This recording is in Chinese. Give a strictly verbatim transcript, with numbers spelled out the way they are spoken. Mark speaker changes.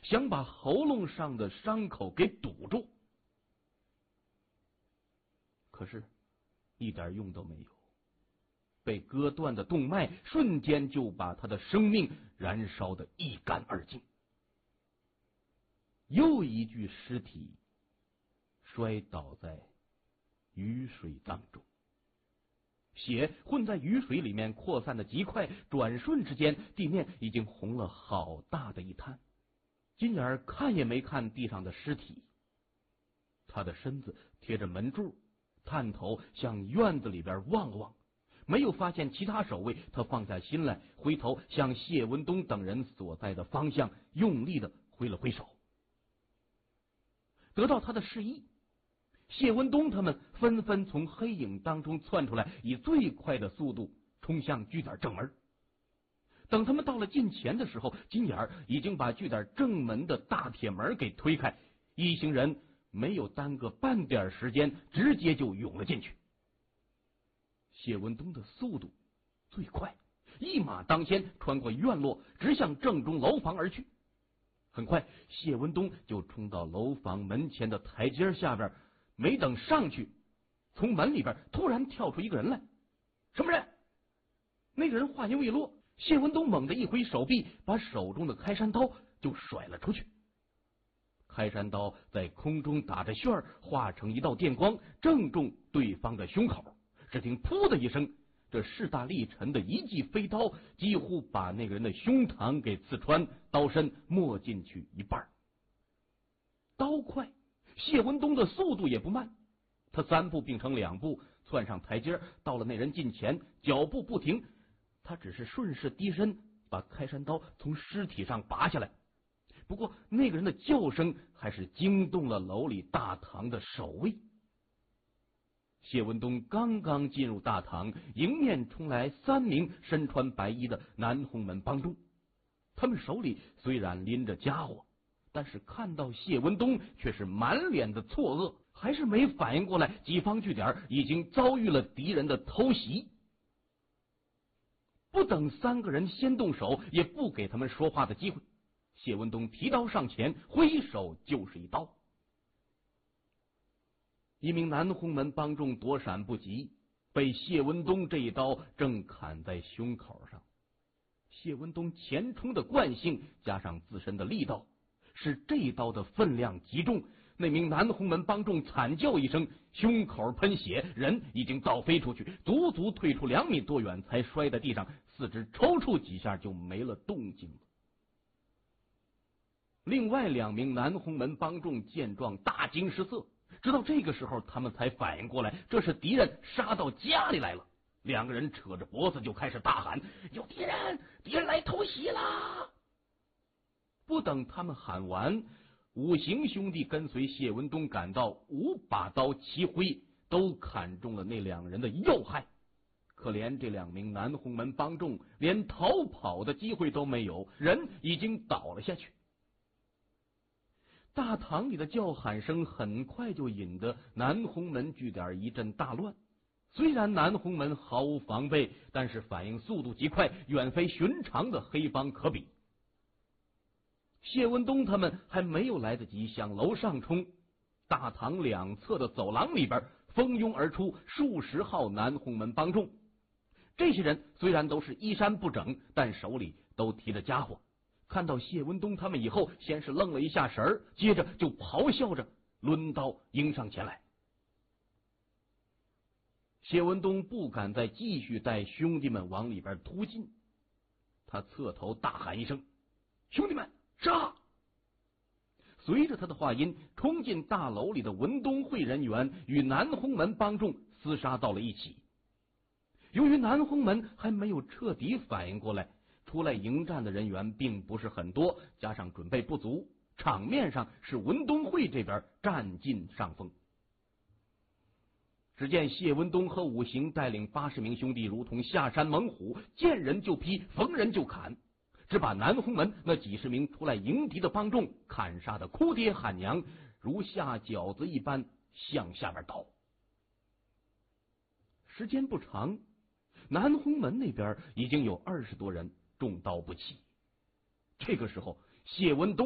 Speaker 1: 想把喉咙上的伤口给堵住，可是一点用都没有。被割断的动脉瞬间就把他的生命燃烧得一干二净。又一具尸体摔倒在雨水当中，血混在雨水里面扩散的极快，转瞬之间地面已经红了好大的一滩。金眼儿看也没看地上的尸体，他的身子贴着门柱，探头向院子里边望了望，没有发现其他守卫，他放下心来，回头向谢文东等人所在的方向用力的挥了挥手。得到他的示意，谢文东他们纷纷从黑影当中窜出来，以最快的速度冲向据点正门。等他们到了近前的时候，金眼儿已经把据点正门的大铁门给推开，一行人没有耽搁半点时间，直接就涌了进去。谢文东的速度最快，一马当先，穿过院落，直向正中楼房而去。很快，谢文东就冲到楼房门前的台阶下边，没等上去，从门里边突然跳出一个人来。什么人？那个人话音未落，谢文东猛地一挥手臂，把手中的开山刀就甩了出去。开山刀在空中打着旋儿，化成一道电光，正中对方的胸口。只听噗的一声，这势大力沉的一记飞刀几乎把那个人的胸膛给刺穿，刀身没进去一半。刀快，谢文东的速度也不慢，他三步并成两步，窜上台阶，到了那人近前，脚步不停，他只是顺势低身，把开山刀从尸体上拔下来。不过那个人的叫声还是惊动了楼里大堂的守卫。谢文东刚刚进入大堂，迎面冲来三名身穿白衣的南红门帮众，他们手里虽然拎着家伙，但是看到谢文东却是满脸的错愕，还是没反应过来己方据点已经遭遇了敌人的偷袭。不等三个人先动手，也不给他们说话的机会，谢文东提刀上前，挥手就是一刀。一名南红门帮众躲闪不及，被谢文东这一刀正砍在胸口上。谢文东前冲的惯性加上自身的力道，使这一刀的分量极重。那名南红门帮众惨叫一声，胸口喷血，人已经倒飞出去，足足退出两米多远，才摔在地上，四肢抽搐几下就没了动静了。另外两名南红门帮众见状大惊失色，直到这个时候他们才反应过来，这是敌人杀到家里来了。两个人扯着脖子就开始大喊：有敌人，敌人来偷袭啦！不等他们喊完，五行兄弟跟随谢文东赶到，五把刀齐挥，都砍中了那两人的要害。可怜这两名南红门帮众连逃跑的机会都没有，人已经倒了下去。大堂里的叫喊声很快就引得南红门据点一阵大乱。虽然南红门毫无防备，但是反应速度极快，远非寻常的黑帮可比。谢文东他们还没有来得及向楼上冲，大堂两侧的走廊里边蜂拥而出数十号南红门帮众。这些人虽然都是衣衫不整，但手里都提着家伙。看到谢文东他们以后，先是愣了一下神儿，接着就咆哮着抡刀迎上前来。谢文东不敢再继续带兄弟们往里边突进，他侧头大喊一声：兄弟们，杀！随着他的话音，冲进大楼里的文东会人员与南红门帮众厮杀到了一起。由于南红门还没有彻底反应过来，出来迎战的人员并不是很多，加上准备不足，场面上是文东会这边占尽上风。只见谢文东和五行带领八十名兄弟如同下山猛虎，见人就劈，逢人就砍，只把南红门那几十名出来迎敌的帮众砍杀的哭爹喊娘，如下饺子一般向下边倒。时间不长，南红门那边已经有二十多人中刀不起。这个时候，谢文东